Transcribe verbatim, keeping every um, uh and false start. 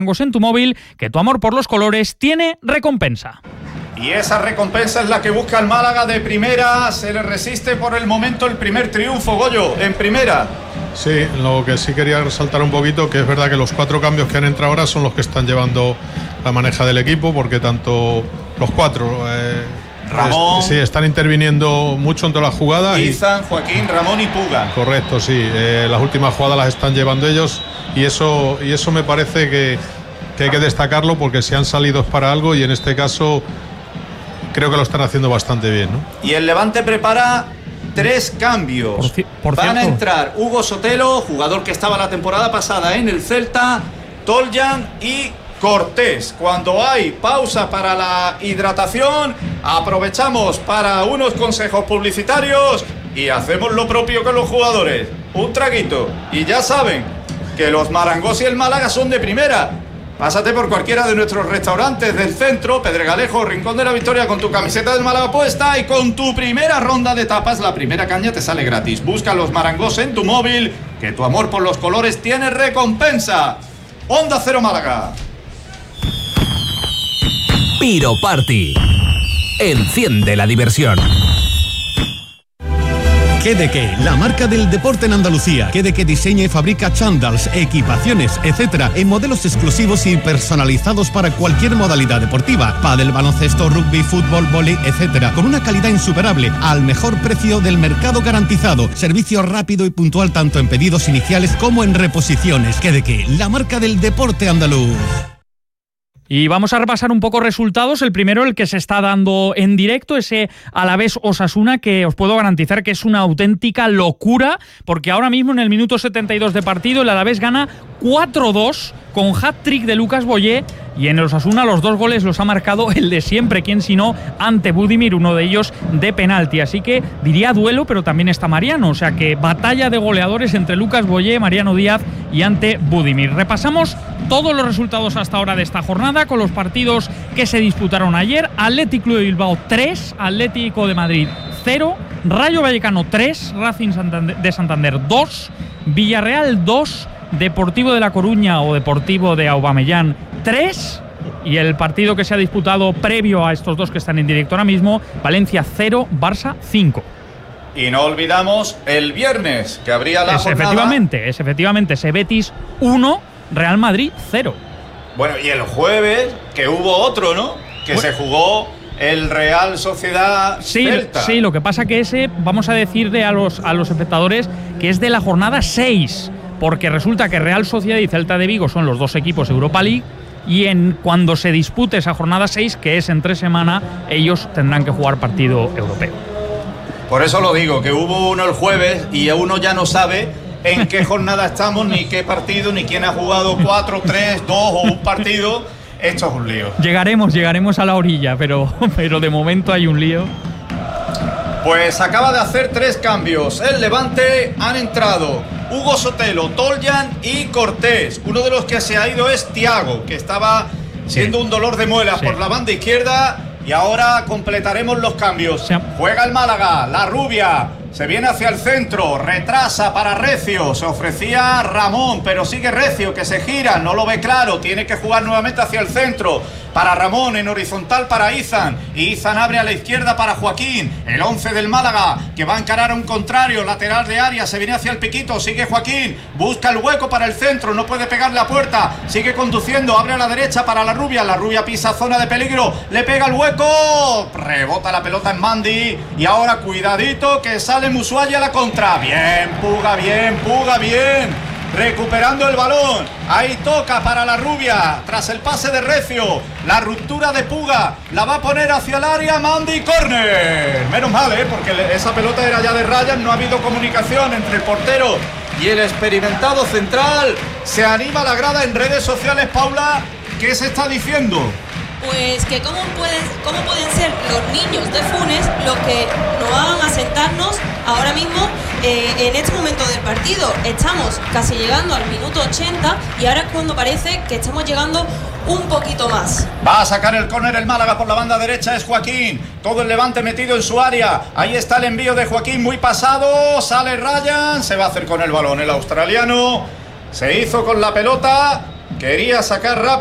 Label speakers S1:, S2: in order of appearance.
S1: en tu móvil, que tu amor por los colores tiene recompensa.
S2: Y esa recompensa es la que busca el Málaga de primera. Se le resiste por el momento el primer triunfo, Goyo, en primera.
S3: Sí, lo que sí quería resaltar un poquito, que es verdad que los cuatro cambios que han entrado ahora son los que están llevando la maneja del equipo, porque tanto los cuatro eh,
S2: Ramón,
S3: es, sí, están interviniendo mucho en todas las jugadas.
S2: Izan, Joaquín, Ramón y Puga.
S3: Correcto, sí, eh, las últimas jugadas las están llevando ellos, y eso, y eso me parece que, que hay que destacarlo, porque si han salido es para algo, y en este caso creo que lo están haciendo bastante bien, ¿no?
S2: Y el Levante prepara tres cambios.
S1: Por, ci- por
S2: Van
S1: cierto,
S2: a entrar Hugo Sotelo, jugador que estaba la temporada pasada en el Celta, Toljan y Cortés. Cuando hay pausa para la hidratación, aprovechamos para unos consejos publicitarios y hacemos lo propio con los jugadores. Un traguito. Y ya saben que los Marangos y el Málaga son de primera. Pásate por cualquiera de nuestros restaurantes del centro, Pedregalejo, Rincón de la Victoria, con tu camiseta del Málaga puesta y con tu primera ronda de tapas, la primera caña te sale gratis. Busca los Marangos en tu móvil, que tu amor por los colores tiene recompensa. Onda Cero Málaga.
S4: Piro Party. Enciende la diversión.
S5: Quedeque, la marca del deporte en Andalucía. Quedeque diseña y fabrica chándals, equipaciones, etcétera, en modelos exclusivos y personalizados para cualquier modalidad deportiva. Pádel, baloncesto, rugby, fútbol, vóley, etcétera, con una calidad insuperable, al mejor precio del mercado garantizado. Servicio rápido y puntual tanto en pedidos iniciales como en reposiciones. Quedeque, la marca del deporte andaluz.
S1: Y vamos a repasar un poco resultados. El primero, el que se está dando en directo, ese Alavés Osasuna, que os puedo garantizar que es una auténtica locura, porque ahora mismo en el minuto setenta y dos de partido el Alavés gana cuatro dos con hat-trick de Lucas Boyé, y en el Osasuna los dos goles los ha marcado el de siempre, quien si no, ante Budimir, uno de ellos de penalti. Así que diría duelo, pero también está Mariano, o sea que batalla de goleadores entre Lucas Boyé, Mariano Díaz y ante Budimir. Repasamos todos los resultados hasta ahora de esta jornada con los partidos que se disputaron ayer. Athletic Club de Bilbao tres, Atlético de Madrid cero, Rayo Vallecano tres, Racing Santander, de Santander dos, Villarreal dos, Deportivo de La Coruña o Deportivo de Aubameyang tres, y el partido que se ha disputado previo a estos dos que están en directo ahora mismo, Valencia cero, Barça cinco.
S2: Y no olvidamos el viernes, que habría la
S1: es
S2: jornada.
S1: Efectivamente, es efectivamente, ese Betis uno, Real Madrid cero.
S2: Bueno, y el jueves, que hubo otro, ¿no? Que bueno, se jugó el Real Sociedad
S1: sí,
S2: Celta.
S1: Sí, lo que pasa que ese, vamos a decirle a los, a los espectadores que es de la jornada seis, porque resulta que Real Sociedad y Celta de Vigo son los dos equipos Europa League, y en cuando se dispute esa jornada seis, que es en tres semanas, ellos tendrán que jugar partido europeo.
S2: Por eso lo digo, que hubo uno el jueves y uno ya no sabe en qué jornada estamos, ni qué partido, ni quién ha jugado cuatro, tres, dos o un partido. Esto es un lío.
S1: Llegaremos, llegaremos a la orilla, pero, pero de momento hay un lío.
S2: Pues acaba de hacer tres cambios. El Levante han entrado Hugo Sotelo, Toljan y Cortés. Uno de los que se ha ido es Thiago, que estaba siendo sí. un dolor de muelas sí. por la banda izquierda. Y ahora completaremos los cambios. Sí. Juega el Málaga, la rubia. Se viene hacia el centro, retrasa para Recio, se ofrecía Ramón, pero sigue Recio, que se gira, no lo ve claro, tiene que jugar nuevamente hacia el centro, para Ramón, en horizontal para Izan, y Izan abre a la izquierda para Joaquín, el once del Málaga, que va a encarar a un contrario, lateral de área, se viene hacia el piquito, sigue Joaquín, busca el hueco para el centro, no puede pegarle a puerta, sigue conduciendo, abre a la derecha para la rubia, la rubia pisa zona de peligro, le pega el hueco, rebota la pelota en Mandi, y ahora cuidadito que sale Musuaya a la contra. Bien, Puga, bien, Puga, bien. Recuperando el balón. Ahí toca para la rubia. Tras el pase de Recio. La ruptura de Puga. La va a poner hacia el área. Mandi, córner. Menos mal, ¿eh? Porque esa pelota era ya de rayas. No ha habido comunicación entre el portero y el experimentado central. Se anima la grada en redes sociales, Paula. ¿Qué se está diciendo?
S6: Pues que cómo pueden, cómo pueden ser los niños de Funes los que nos hagan asentarnos ahora mismo eh, en este momento del partido. Estamos casi llegando al minuto ochenta y ahora es cuando parece que estamos llegando un poquito más.
S2: Va a sacar el córner el Málaga por la banda derecha, es Joaquín. Todo el Levante metido en su área. Ahí está el envío de Joaquín, muy pasado. Sale Ryan, se va a hacer con el balón el australiano. Se hizo con la pelota. Quería sacar rápido.